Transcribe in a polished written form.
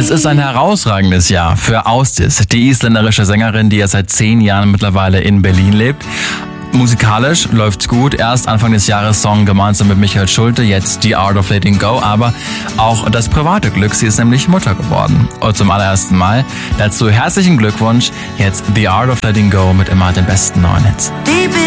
Es ist ein herausragendes Jahr für Austis, die isländerische Sängerin, die ja seit 10 Jahren mittlerweile in Berlin lebt. Musikalisch läuft's gut. Erst Anfang des Jahres Song gemeinsam mit Michael Schulte, jetzt The Art of Letting Go, aber auch das private Glück. Sie ist nämlich Mutter geworden. Und zum allerersten Mal. Dazu herzlichen Glückwunsch. Jetzt The Art of Letting Go mit immer den besten neuen Hits.